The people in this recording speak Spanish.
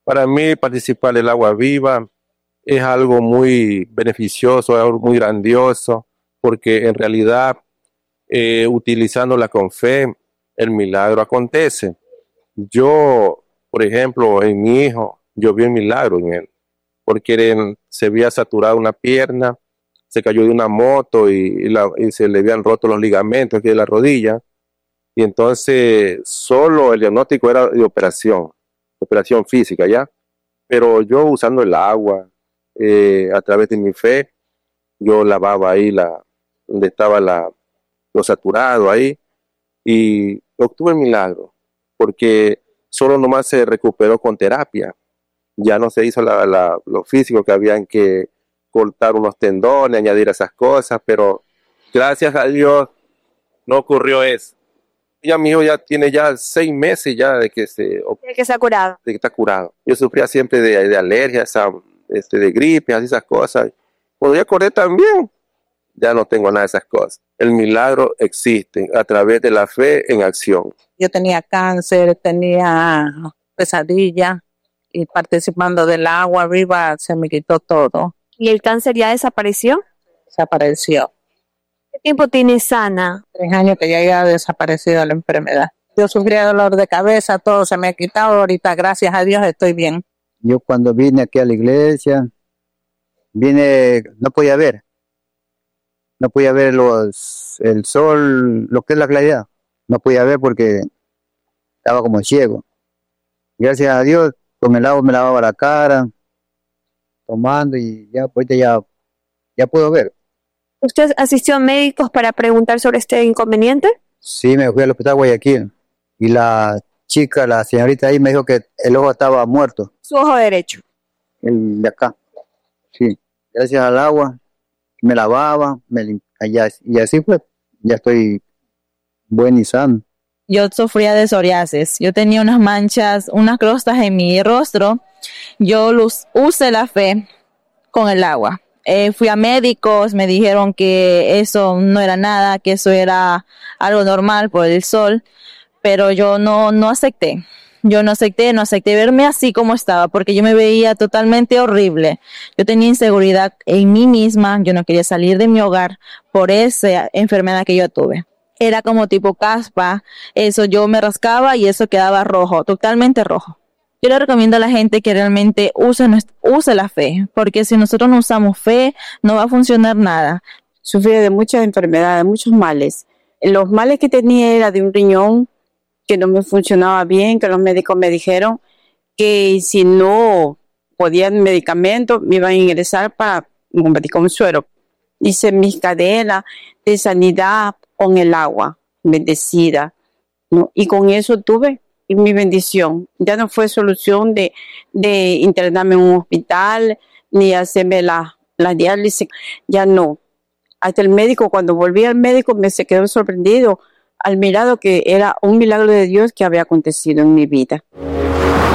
Para mí participar del agua viva es algo muy beneficioso, es algo muy grandioso, porque en realidad utilizándola con fe, el milagro acontece. Yo, por ejemplo, en mi hijo, yo vi un milagro en él, porque se había saturado una pierna, se cayó de una moto y se le habían roto los ligamentos aquí de la rodilla, y entonces solo el diagnóstico era de operación física, ¿ya? Pero yo usando el agua, a través de mi fe, yo lavaba ahí donde estaba lo saturado ahí, y obtuve el milagro, porque solo nomás se recuperó con terapia, ya no se hizo lo físico que habían que cortar unos tendones, añadir esas cosas, pero gracias a Dios no ocurrió eso. Ya mi hijo ya tiene ya 6 meses ya de que El que se ha curado. de que está curado. Yo sufría siempre de alergias, de gripe, así esas cosas. Cuando ya acordé también, ya no tengo nada de esas cosas. El milagro existe a través de la fe en acción. Yo tenía cáncer, tenía pesadilla y participando del agua viva se me quitó todo. ¿Y el cáncer ya desapareció? Desapareció. ¿Qué tiempo tienes sana? 3 años que ya había desaparecido la enfermedad. Yo sufría dolor de cabeza, todo se me ha quitado. Ahorita, gracias a Dios, estoy bien. Yo cuando vine aquí a la iglesia, no podía ver el sol, lo que es la claridad. No podía ver porque estaba como ciego. Gracias a Dios, con el agua me lavaba la cara, tomando y ya, ahorita ya puedo ver. ¿Usted asistió a médicos para preguntar sobre este inconveniente? Sí, me fui al hospital Guayaquil y la chica, la señorita ahí me dijo que el ojo estaba muerto, Su ojo derecho. el de acá. Sí, gracias al agua me lavaba, y así fue, ya estoy buen y sano. Yo sufría de psoriasis, yo tenía unas manchas, unas crostas en mi rostro. Yo usé la fe con el agua. Fui a médicos, me dijeron que eso no era nada, que eso era algo normal por el sol, pero yo no acepté. Yo no acepté verme así como estaba, porque yo me veía totalmente horrible. Yo tenía inseguridad en mí misma, yo no quería salir de mi hogar por esa enfermedad que yo tuve. Era como tipo caspa, eso yo me rascaba y eso quedaba rojo, totalmente rojo. Yo le recomiendo a la gente que realmente use la fe, porque si nosotros no usamos fe, no va a funcionar nada. Sufrí de muchas enfermedades, muchos males. Los males que tenía era de un riñón que no me funcionaba bien, que los médicos me dijeron que si no podían medicamentos me iban a ingresar para un suero. Hice mis cadenas de sanidad con el agua bendecida, ¿no? Y con eso tuve mi bendición. Ya no fue solución de internarme en un hospital ni hacerme la diálisis, ya no. Hasta el médico, cuando volví al médico, se quedó sorprendido al mirar que era un milagro de Dios que había acontecido en mi vida.